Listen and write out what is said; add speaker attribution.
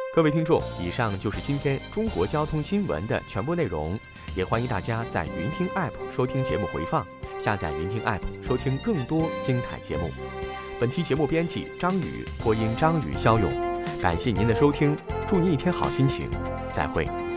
Speaker 1: 各位听众，以上就是今天中国交通新闻的全部内容，也欢迎大家在云听 App 收听节目回放，下载云听 App 收听更多精彩节目。本期节目编辑张宇，播音张宇、肖勇，感谢您的收听，祝您一天好心情，再会。